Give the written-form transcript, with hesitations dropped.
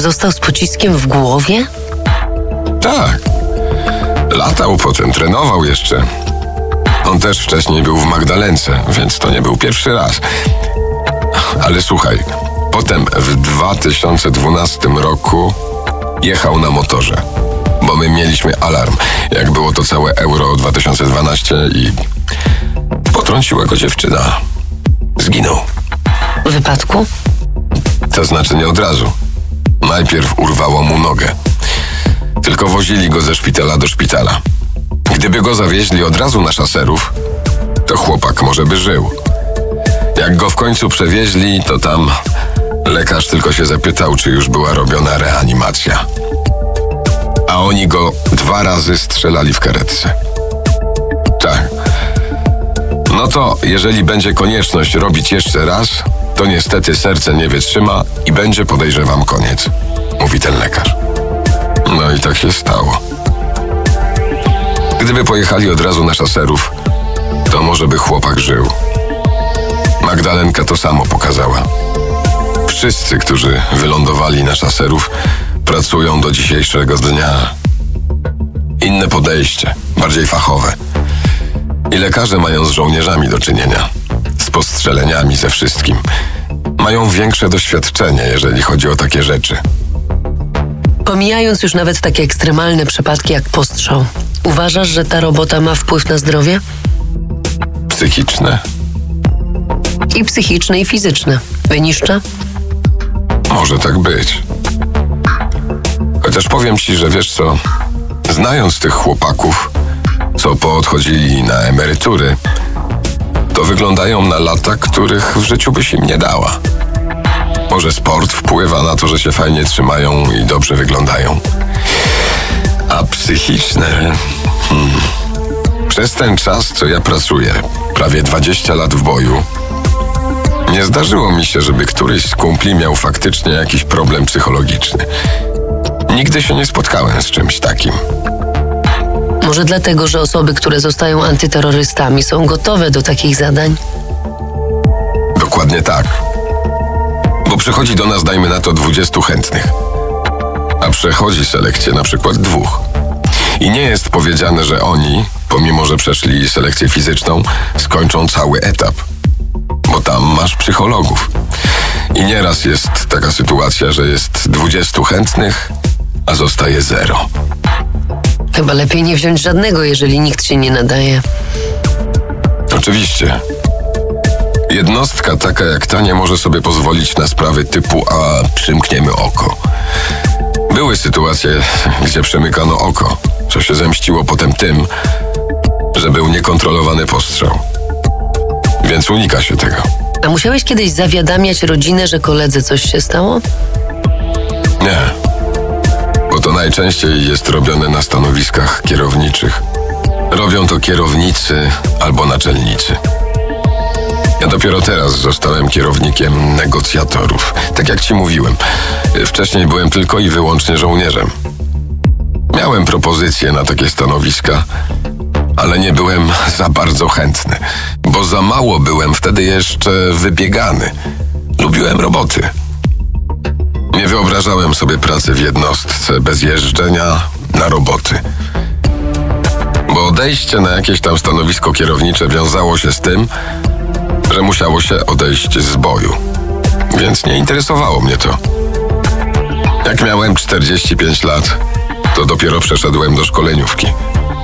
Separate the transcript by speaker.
Speaker 1: Został z pociskiem w głowie?
Speaker 2: Tak. Latał, potem trenował jeszcze. On też wcześniej był w Magdalence, więc to nie był pierwszy raz. Ale słuchaj, potem w 2012 roku jechał na motorze, bo my mieliśmy alarm, jak było to całe Euro 2012 i potrąciła go dziewczyna. Zginął.
Speaker 1: W wypadku?
Speaker 2: To znaczy nie od razu. Najpierw urwało mu nogę. Tylko wozili go ze szpitala do szpitala. Gdyby go zawieźli od razu na szaserów, to chłopak może by żył. Jak go w końcu przewieźli, to tam lekarz tylko się zapytał, czy już była robiona reanimacja. A oni go 2 razy strzelali w karetce. Tak. No to jeżeli będzie konieczność robić jeszcze raz, to niestety serce nie wytrzyma i będzie, podejrzewam, koniec, mówi ten lekarz. No i tak się stało. Gdyby pojechali od razu na szaserów, to może by chłopak żył. Magdalenka to samo pokazała. Wszyscy, którzy wylądowali na szaserów, pracują do dzisiejszego dnia. Inne podejście, bardziej fachowe. I lekarze mają z żołnierzami do czynienia. Z postrzeleniami, ze wszystkim. Mają większe doświadczenie, jeżeli chodzi o takie rzeczy.
Speaker 1: Pomijając już nawet takie ekstremalne przypadki jak postrzał, uważasz, że ta robota ma wpływ na zdrowie?
Speaker 2: Psychiczne?
Speaker 1: I psychiczne, i fizyczne. Wyniszcza?
Speaker 2: Może tak być. Chociaż powiem ci, że wiesz co, znając tych chłopaków, co poodchodzili na emerytury, to wyglądają na lata, których w życiu byś im nie dała. Może sport wpływa na to, że się fajnie trzymają i dobrze wyglądają. A psychiczne... Przez ten czas, co ja pracuję, prawie 20 lat w boju, nie zdarzyło mi się, żeby któryś z kumpli miał faktycznie jakiś problem psychologiczny. Nigdy się nie spotkałem z czymś takim.
Speaker 1: Może dlatego, że osoby, które zostają antyterrorystami, są gotowe do takich zadań?
Speaker 2: Dokładnie tak. Bo przychodzi do nas, dajmy na to, 20 chętnych. A przechodzi selekcję na przykład 2. I nie jest powiedziane, że oni, pomimo że przeszli selekcję fizyczną, skończą cały etap. Bo tam masz psychologów. I nieraz jest taka sytuacja, że jest 20 chętnych, a zostaje 0.
Speaker 1: Chyba lepiej nie wziąć żadnego, jeżeli nikt się nie nadaje.
Speaker 2: Oczywiście. Jednostka taka jak ta nie może sobie pozwolić na sprawy typu a przymkniemy oko. Były sytuacje, gdzie przemykano oko, co się zemściło potem tym, że był niekontrolowany postrzał. Więc unika się tego.
Speaker 1: A musiałeś kiedyś zawiadamiać rodzinę, że koledze coś się stało?
Speaker 2: Nie. Bo to najczęściej jest robione na stanowiskach kierowniczych. Robią to kierownicy albo naczelnicy. Ja dopiero teraz zostałem kierownikiem negocjatorów. Tak jak ci mówiłem, wcześniej byłem tylko i wyłącznie żołnierzem. Miałem propozycje na takie stanowiska, ale nie byłem za bardzo chętny, bo za mało byłem wtedy jeszcze wybiegany. Lubiłem roboty. Nie wyobrażałem sobie pracy w jednostce bez jeżdżenia na roboty. Bo odejście na jakieś tam stanowisko kierownicze wiązało się z tym, że musiało się odejść z boju. Więc nie interesowało mnie to. Jak miałem 45 lat, to dopiero przeszedłem do szkoleniówki.